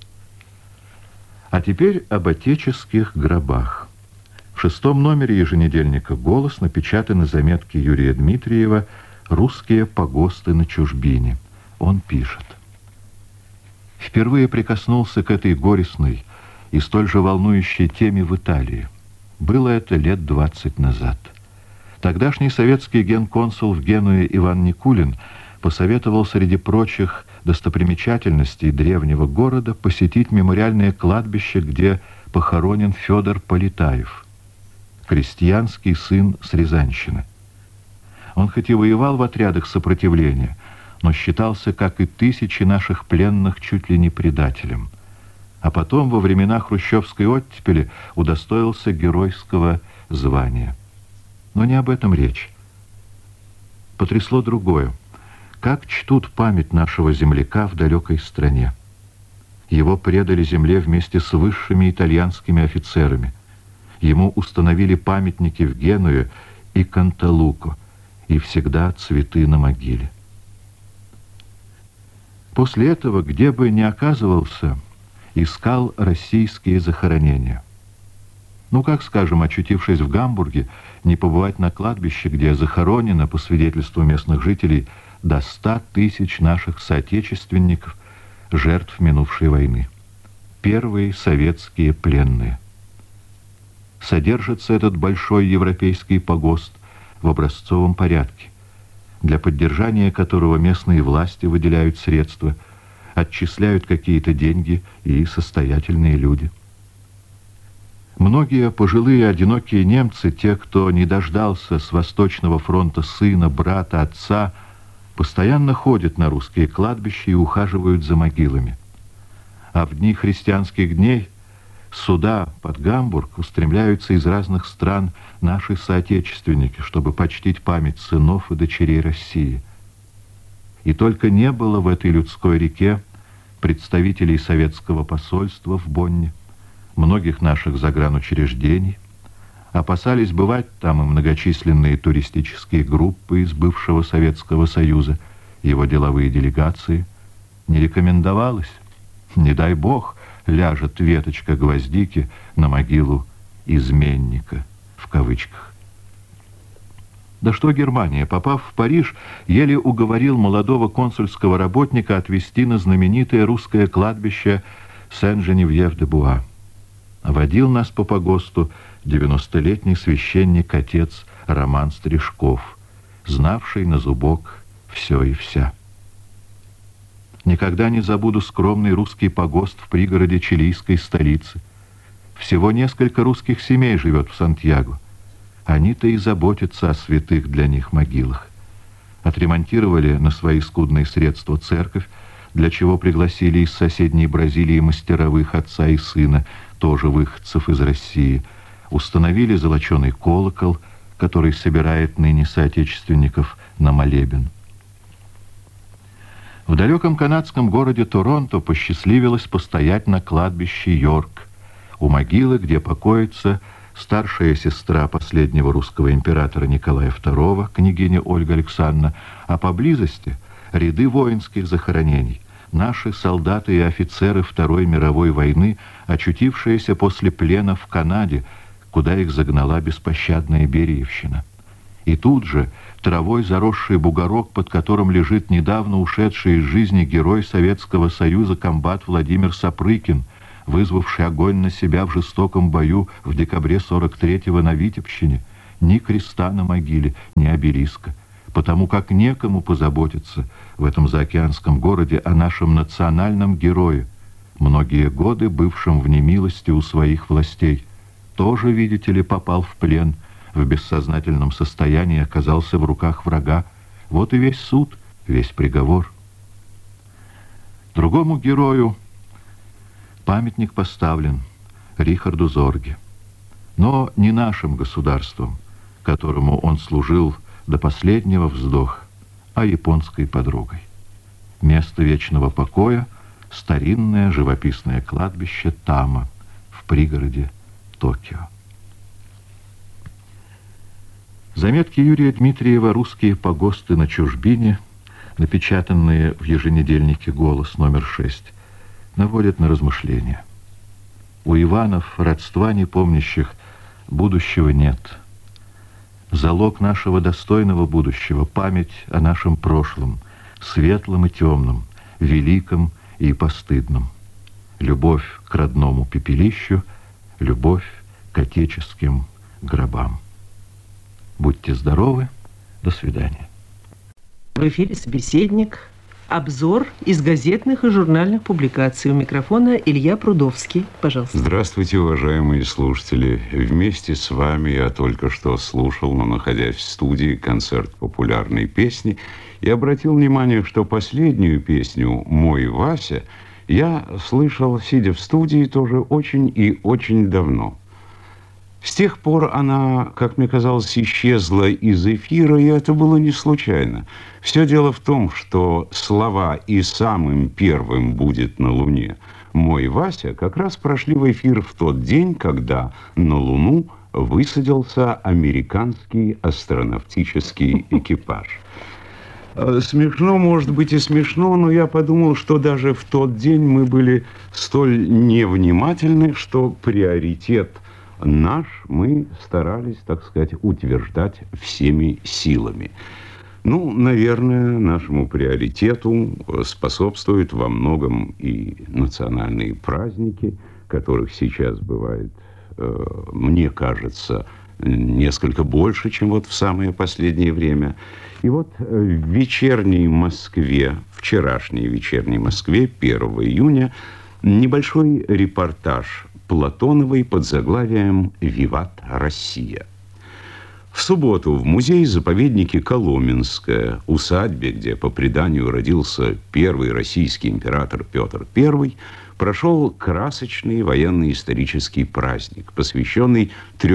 А теперь об отеческих гробах. В 6-м номере еженедельника «Голос» напечатаны заметки Юрия Дмитриева «Русские погосты на чужбине». Он пишет: «Впервые прикоснулся к этой горестной и столь же волнующей теме в Италии. Было это лет 20 назад. Тогдашний советский генконсул в Генуе Иван Никулин посоветовал среди прочих достопримечательностей древнего города посетить мемориальное кладбище, где похоронен Федор Полетаев, крестьянский сын с Рязанщины. Он хоть и воевал в отрядах сопротивления, но считался, как и тысячи наших пленных, чуть ли не предателем. А потом, во времена хрущевской оттепели, удостоился геройского звания. Но не об этом речь. Потрясло другое. Как чтут память нашего земляка в далекой стране. Его предали земле вместе с высшими итальянскими офицерами. Ему установили памятники в Генуе и Канталуко, и всегда цветы на могиле. После этого, где бы ни оказывался, искал российские захоронения. Ну, как, скажем, очутившись в Гамбурге, не побывать на кладбище, где захоронено, по свидетельству местных жителей, до 100 тысяч наших соотечественников, жертв минувшей войны. Первые советские пленные. Содержится этот большой европейский погост в образцовом порядке, для поддержания которого местные власти выделяют средства, отчисляют какие-то деньги и состоятельные люди. Многие пожилые одинокие немцы, те, кто не дождался с Восточного фронта сына, брата, отца, постоянно ходят на русские кладбища и ухаживают за могилами. А в дни христианских дней сюда, под Гамбург, устремляются из разных стран наши соотечественники, чтобы почтить память сынов и дочерей России. И только не было в этой людской реке представителей советского посольства в Бонне, многих наших загранучреждений. Опасались бывать там и многочисленные туристические группы из бывшего Советского Союза, его деловые делегации. Не рекомендовалось. Не дай бог, ляжет веточка гвоздики на могилу «изменника» в кавычках. Да что Германия, попав в Париж, еле уговорил молодого консульского работника отвезти на знаменитое русское кладбище Сен-Женевьев-де-Буа. Водил нас по погосту 90-летний священник-отец Роман Стрижков, знавший на зубок все и вся. Никогда не забуду скромный русский погост в пригороде чилийской столицы. Всего несколько русских семей живет в Сантьяго. Они-то и заботятся о святых для них могилах. Отремонтировали на свои скудные средства церковь, для чего пригласили из соседней Бразилии мастеровых отца и сына, тоже выходцев из России. Установили золоченый колокол, который собирает ныне соотечественников на молебен. В далеком канадском городе Торонто посчастливилось постоять на кладбище Йорк, у могилы, где покоится старшая сестра последнего русского императора Николая II, княгиня Ольга Александровна, а поблизости ряды воинских захоронений, наши солдаты и офицеры Второй мировой войны, очутившиеся после плена в Канаде, куда их загнала беспощадная Бериевщина. И тут же травой заросший бугорок, под которым лежит недавно ушедший из жизни герой Советского Союза комбат Владимир Сапрыкин, вызвавший огонь на себя в жестоком бою в декабре 43-го на Витебщине. Ни креста на могиле, ни обелиска, потому как некому позаботиться в этом заокеанском городе о нашем национальном герое, многие годы бывшем в немилости у своих властей. Тоже, видите ли, попал в плен, в бессознательном состоянии оказался в руках врага. Вот и весь суд, весь приговор. Другому герою памятник поставлен, Рихарду Зорге, но не нашим государством, которому он служил до последнего вздоха, а японской подругой. Место вечного покоя — старинное живописное кладбище Тама в пригороде Токио. Заметки Юрия Дмитриева «Русские погосты на чужбине», напечатанные в еженедельнике «Голос» номер 6, наводят на размышления. У Иванов, родства непомнящих, будущего нет. Залог нашего достойного будущего — память о нашем прошлом, светлом и темном, великом и постыдном. Любовь к родному пепелищу, любовь к отеческим гробам. Будьте здоровы, до свидания. В эфире «Собеседник». Обзор из газетных и журнальных публикаций. У микрофона Илья Прудовский. Пожалуйста. Здравствуйте, уважаемые слушатели. Вместе с вами я только что слушал, но находясь в студии, концерт популярной песни и обратил внимание, что последнюю песню «Мой Вася» я слышал, сидя в студии, тоже очень и очень давно. С тех пор она, как мне казалось, исчезла из эфира, и это было не случайно. Все дело в том, что слова «и самым первым будет на Луне» «Мой Вася» как раз прошли в эфир в тот день, когда на Луну высадился американский астронавтический экипаж. Смешно, может быть, и смешно, но я подумал, что даже в тот день мы были столь невнимательны, что приоритет наш мы старались, так сказать, утверждать всеми силами. Ну, наверное, нашему приоритету способствуют во многом и национальные праздники, которых сейчас бывает, мне кажется, несколько больше, чем вот в самое последнее время. И вот в вечерней Москве, вчерашней вечерней Москве, 1 июня, небольшой репортаж Платоновой под заглавием «Виват Россия». В субботу в музее-заповеднике Коломенское, усадьбе, где по преданию родился первый российский император Петр I, прошел красочный военно-исторический праздник, посвященный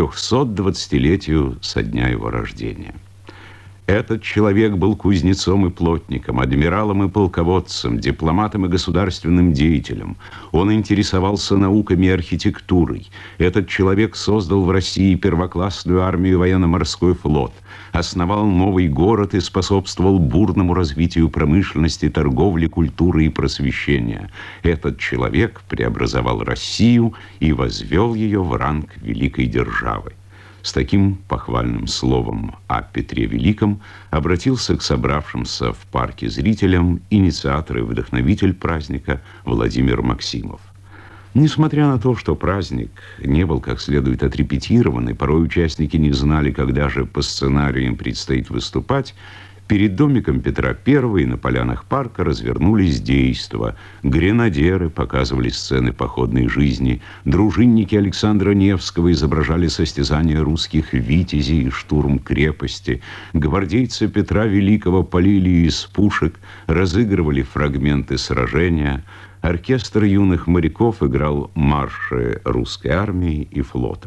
320-летию со дня его рождения. Этот человек был кузнецом и плотником, адмиралом и полководцем, дипломатом и государственным деятелем. Он интересовался науками и архитектурой. Этот человек создал в России первоклассную армию и военно-морской флот, основал новый город и способствовал бурному развитию промышленности, торговли, культуры и просвещения. Этот человек преобразовал Россию и возвел ее в ранг великой державы. С таким похвальным словом о Петре Великом обратился к собравшимся в парке зрителям инициатор и вдохновитель праздника Владимир Максимов. Несмотря на то, что праздник не был как следует отрепетирован, и порой участники не знали, когда же по сценарию им предстоит выступать, перед домиком Петра I на полянах парка развернулись действа. Гренадеры показывали сцены походной жизни, дружинники Александра Невского изображали состязания русских витязей и штурм крепости, гвардейцы Петра Великого полили из пушек, разыгрывали фрагменты сражения, оркестр юных моряков играл марши русской армии и флота.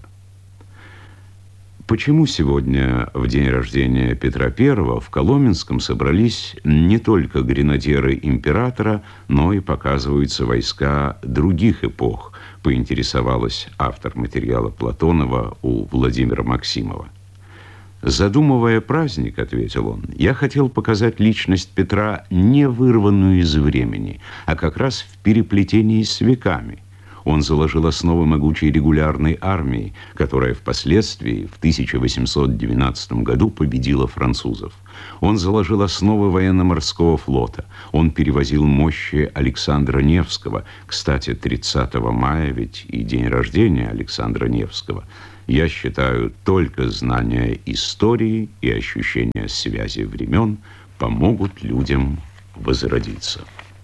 Почему сегодня, в день рождения Петра I, в Коломенском собрались не только гренадеры императора, но и показываются войска других эпох, поинтересовалась автор материала Платонова у Владимира Максимова. «Задумывая праздник, — ответил он, — я хотел показать личность Петра не вырванную из времени, а как раз в переплетении с веками. Он заложил основы могучей регулярной армии, которая впоследствии в 1812 году победила французов. Он заложил основы военно-морского флота. Он перевозил мощи Александра Невского. Кстати, 30 мая ведь и день рождения Александра Невского. Я считаю, только знание истории и ощущение связи времен помогут людям возродиться.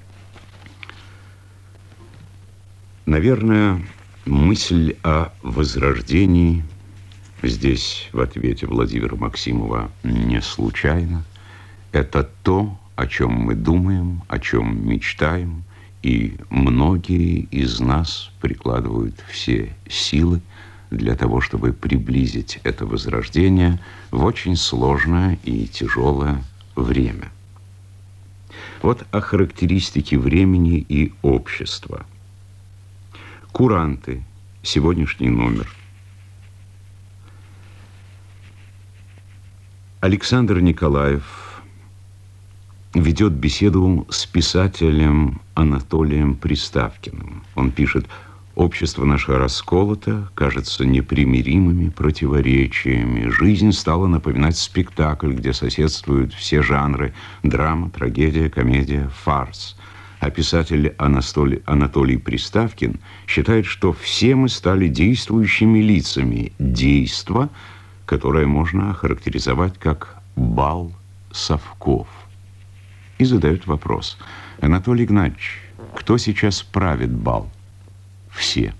Наверное, мысль о возрождении здесь в ответе Владимира Максимова не случайно. Это то, о чем мы думаем, о чем мечтаем, и многие из нас прикладывают все силы для того, чтобы приблизить это возрождение в очень сложное и тяжелое время. Вот о характеристике времени и общества. Куранты. Сегодняшний номер. Александр Николаев ведет беседу с писателем Анатолием Приставкиным. Он пишет: «Общество наше расколото, кажется непримиримыми противоречиями. Жизнь стала напоминать спектакль, где соседствуют все жанры: драма, трагедия, комедия, фарс». А писатель Анатолий Приставкин считает, что все мы стали действующими лицами. Действо, которое можно охарактеризовать как бал совков. И задает вопрос: Анатолий Игнатьевич, кто сейчас правит бал? Все.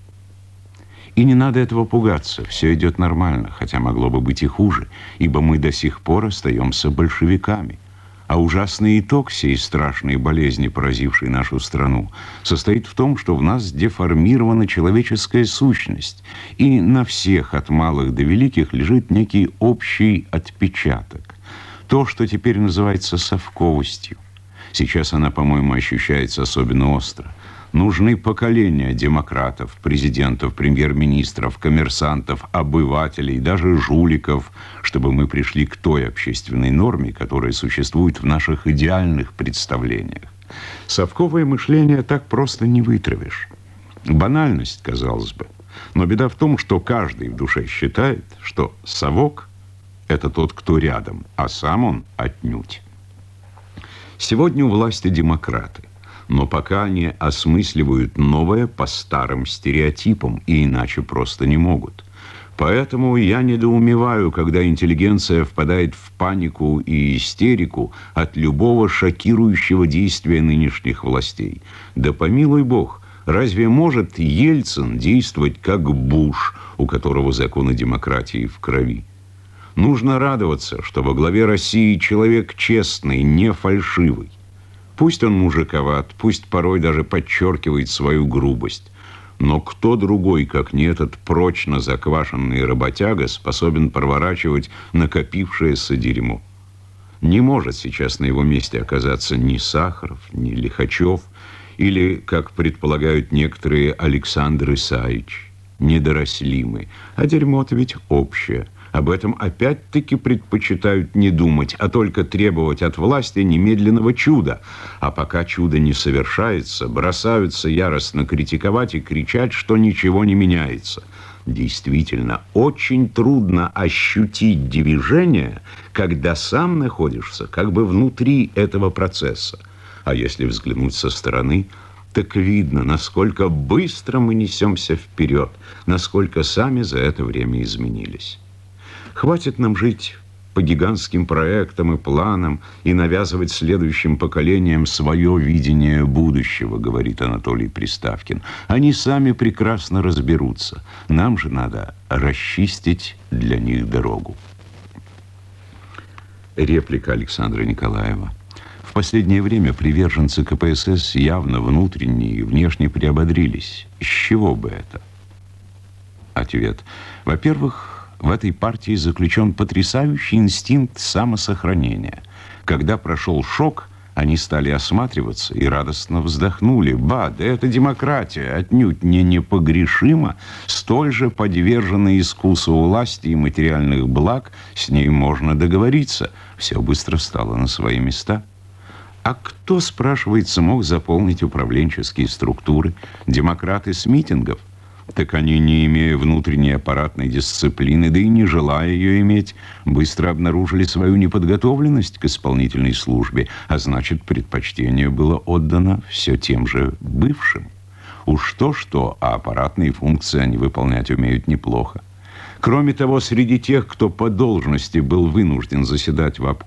И не надо этого пугаться, все идет нормально, хотя могло бы быть и хуже, ибо мы до сих пор остаемся большевиками. А ужасный итог всей страшной болезни, поразившей нашу страну, состоит в том, что в нас деформирована человеческая сущность, и на всех, от малых до великих, лежит некий общий отпечаток. То, что теперь называется совковостью. Сейчас она, по-моему, ощущается особенно остро. Нужны поколения демократов, президентов, премьер-министров, коммерсантов, обывателей, даже жуликов, чтобы мы пришли к той общественной норме, которая существует в наших идеальных представлениях. Совковое мышление так просто не вытравишь. Банальность, казалось бы. Но беда в том, что каждый в душе считает, что совок – это тот, кто рядом, а сам он отнюдь. Сегодня у власти демократы. Но пока они осмысливают новое по старым стереотипам, и иначе просто не могут. Поэтому я недоумеваю, когда интеллигенция впадает в панику и истерику от любого шокирующего действия нынешних властей. Да помилуй Бог, разве может Ельцин действовать как Буш, у которого законы демократии в крови? Нужно радоваться, что во главе России человек честный, не фальшивый. Пусть он мужиковат, пусть порой даже подчеркивает свою грубость. Но кто другой, как не этот прочно заквашенный работяга, способен проворачивать накопившееся дерьмо? Не может сейчас на его месте оказаться ни Сахаров, ни Лихачев, или, как предполагают некоторые, Александр Исаевич. Не доросли мы, а дерьмо-то ведь общее. Об этом опять-таки предпочитают не думать, а только требовать от власти немедленного чуда. А пока чудо не совершается, бросаются яростно критиковать и кричать, что ничего не меняется. Действительно, очень трудно ощутить движение, когда сам находишься как бы внутри этого процесса. А если взглянуть со стороны, так видно, насколько быстро мы несемся вперед, насколько сами за это время изменились. Хватит нам жить по гигантским проектам и планам и навязывать следующим поколениям свое видение будущего, говорит Анатолий Приставкин. Они сами прекрасно разберутся. Нам же надо расчистить для них дорогу. Реплика Александра Николаева. В последнее время приверженцы КПСС явно внутренне и внешне приободрились. С чего бы это? Ответ. Во-первых, в этой партии заключен потрясающий инстинкт самосохранения. Когда прошел шок, они стали осматриваться и радостно вздохнули. Ба, да это демократия, отнюдь не непогрешима, столь же подвержена искусу власти и материальных благ, с ней можно договориться. Все быстро стало на свои места. А кто, спрашивается, мог заполнить управленческие структуры? Демократы с митингов? Так они, не имея внутренней аппаратной дисциплины, да и не желая ее иметь, быстро обнаружили свою неподготовленность к исполнительной службе, а значит, предпочтение было отдано все тем же бывшим. Уж то-что, а аппаратные функции они выполнять умеют неплохо. Кроме того, среди тех, кто по должности был вынужден заседать в обкоме,